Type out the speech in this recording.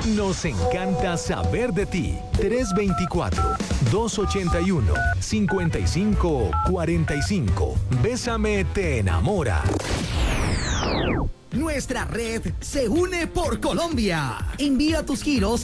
Nos encanta saber de ti. 324-281-5545. Bésame te enamora. Nuestra red se une por Colombia. Envía tus giros